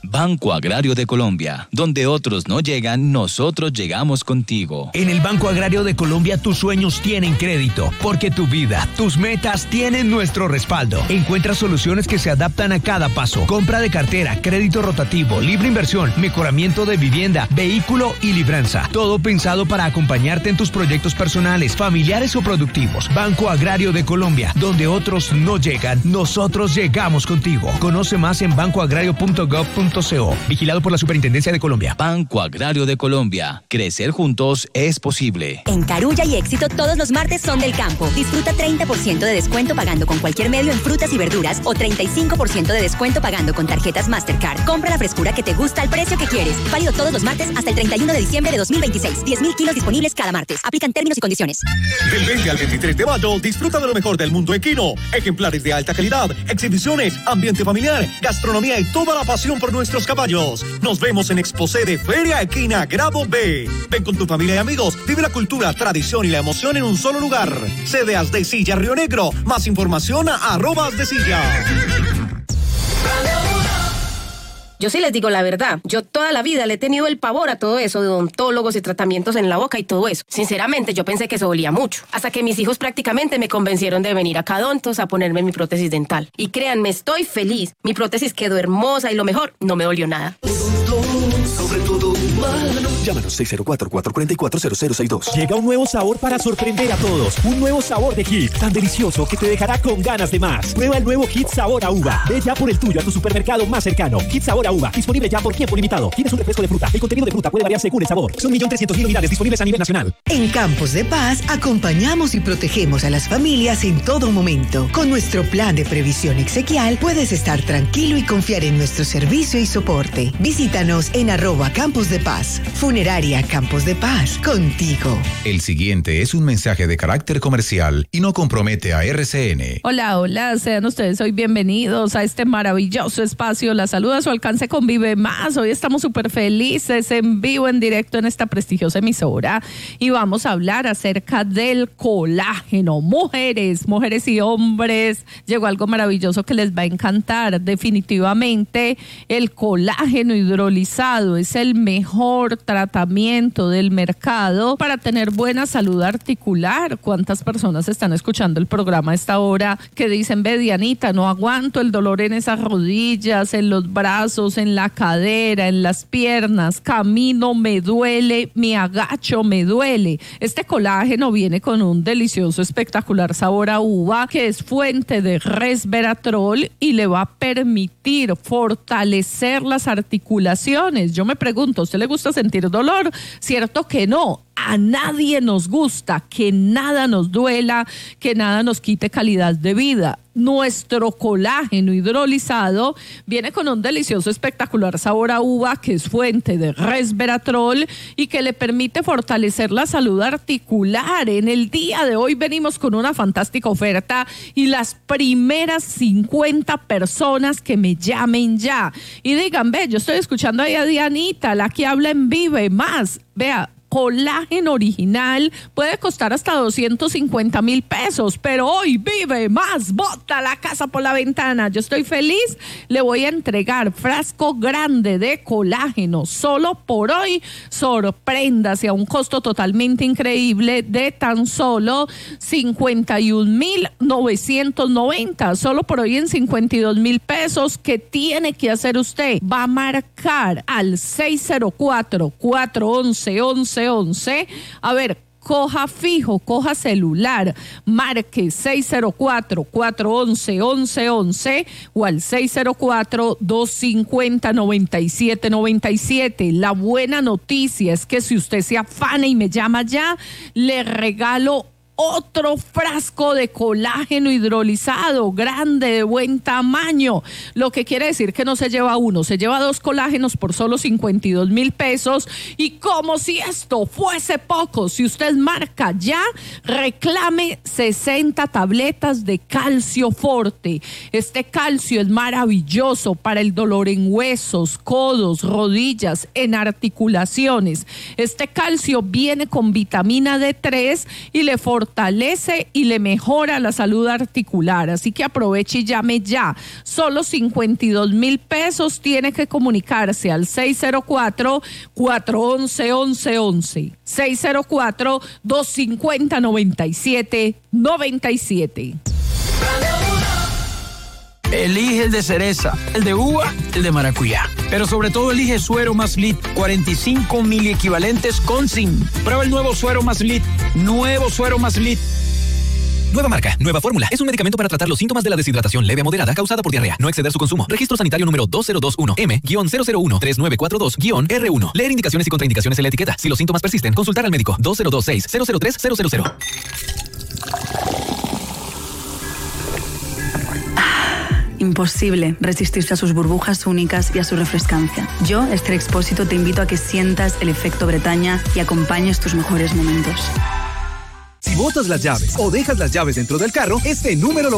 Banco Agrario de Colombia. Donde otros no llegan, nosotros llegamos contigo. En el Banco Agrario de Colombia tus sueños tienen crédito, porque tu vida, tus metas tienen nuestro respaldo. Encuentra soluciones que se adaptan a cada paso. Compra de cartera, crédito rotativo, libre inversión, mejoramiento de vivienda, vehículo y libranza. Todo pensado para acompañarte en tus proyectos personales, familiares o productivos. Banco Agrario de Colombia. Donde otros no llegan, nosotros llegamos contigo. Conoce más en bancoagrario.gov.co. Vigilado por la Superintendencia de Colombia. Banco Agrario de Colombia. Crecer juntos es posible. En Carulla y Éxito todos los martes son del campo. Disfruta 30% de descuento pagando con cualquier medio en frutas y verduras o 35% de descuento pagando con tarjetas Mastercard. Compra la frescura que te gusta al precio que quieres. Válido todos los martes hasta el 31 de diciembre de 2026. 10.000 kilos disponibles cada martes. Aplican términos y condiciones. Del 20 al 23 de mayo, disfruta de lo mejor del mundo equino. Ejemplares de alta calidad, exhibiciones, ambiente familiar, gastronomía y toda la pasión por nuestros caballos. Nos vemos en Exposé de Feria Equina Grado B. Ven con tu familia y amigos, vive la cultura, tradición y la emoción en un solo lugar. Sede Asdesilla Río Negro. Más información a @Asdesilla. Yo sí les digo la verdad, yo toda la vida le he tenido el pavor a todo eso de odontólogos y tratamientos en la boca y todo eso. Sinceramente, yo pensé que eso dolía mucho, hasta que mis hijos prácticamente me convencieron de venir acá a Odontos a ponerme mi prótesis dental. Y créanme, estoy feliz. Mi prótesis quedó hermosa y lo mejor, no me dolió nada. Sobre todo humano. Llámanos 604-444-0062. Llega un nuevo sabor para sorprender a todos. Un nuevo sabor de Hit, tan delicioso que te dejará con ganas de más. Prueba el nuevo Hit Sabor a Uva. Ve ya por el tuyo a tu supermercado más cercano. Hit Sabor a Uva, disponible ya por tiempo limitado. Tienes un refresco de fruta. El contenido de fruta puede variar según el sabor. Son 1.300.000 unidades disponibles a nivel nacional. En Campos de Paz acompañamos y protegemos a las familias en todo momento. Con nuestro plan de previsión exequial puedes estar tranquilo y confiar en nuestro servicio y soporte. Visítanos en @Campos de Paz. Funeraria Campos de Paz, contigo. El siguiente es un mensaje de carácter comercial y no compromete a RCN. Hola, sean ustedes hoy bienvenidos a este maravilloso espacio. La salud a su alcance con Vive Más. Hoy estamos súper felices en vivo, en directo en esta prestigiosa emisora y vamos a hablar acerca del colágeno. Mujeres y hombres, llegó algo maravilloso que les va a encantar. Definitivamente el colágeno hidrolizado es el mejor tratamiento del mercado para tener buena salud articular. ¿Cuántas personas están escuchando el programa a esta hora que dicen, ve Dianita, no aguanto el dolor en esas rodillas, en los brazos, en la cadera, en las piernas, camino, me duele, me agacho, me duele? Este colágeno viene con un delicioso, espectacular sabor a uva que es fuente de resveratrol y le va a permitir fortalecer las articulaciones. Yo me pregunto, ¿a usted le gusta sentir dolor? ¿Cierto que no? A nadie nos gusta que nada nos duela, que nada nos quite calidad de vida. Nuestro colágeno hidrolizado viene con un delicioso, espectacular sabor a uva que es fuente de resveratrol y que le permite fortalecer la salud articular. En el día de hoy venimos con una fantástica oferta y las primeras 50 personas que me llamen ya y digan, ve, yo estoy escuchando ahí a Dianita, la que habla en Vive Más. Vea, colágeno original puede costar hasta 250,000 pesos, pero hoy Vive Más, bota la casa por la ventana. Yo estoy feliz, le voy a entregar frasco grande de colágeno solo por hoy. Sorpréndase a un costo totalmente increíble de tan solo 51,990, solo por hoy en 52,000 pesos. ¿Qué tiene que hacer usted? Va a marcar al 604-411-1111. A ver, coja fijo, coja celular, marque 604-411-1111 o al 604-250-9797. La buena noticia es que si usted se afana y me llama ya, le regalo otro frasco de colágeno hidrolizado, grande, de buen tamaño, lo que quiere decir que no se lleva uno, se lleva 2 colágenos por solo 52,000 pesos. Y como si esto fuese poco, si usted marca ya, reclame 60 tabletas de calcio forte. Este calcio es maravilloso para el dolor en huesos, codos, rodillas, en articulaciones. Este calcio viene con vitamina D3 y le fortalece fortalece y le mejora la salud articular. Así que aproveche y llame ya. Solo 52,000 pesos. Tiene que comunicarse al 604-411-1111. 604-250-9797. Elige el de cereza, el de uva, el de maracuyá. Pero sobre todo elige Suero Más Lit, 45 miliequivalentes con zinc. Prueba el nuevo Suero Más Lit. Nuevo Suero Más Lit. Nueva marca, nueva fórmula. Es un medicamento para tratar los síntomas de la deshidratación leve a moderada causada por diarrea. No exceder su consumo. Registro sanitario número 2021 M-001-3942-R1. Leer indicaciones y contraindicaciones en la etiqueta. Si los síntomas persisten, consultar al médico. 2026-003-000. Imposible resistirse a sus burbujas únicas y a su refrescancia. Yo, Esther Expósito, te invito a que sientas el efecto Bretaña y acompañes tus mejores momentos. Si botas las llaves o dejas las llaves dentro del carro, este número lo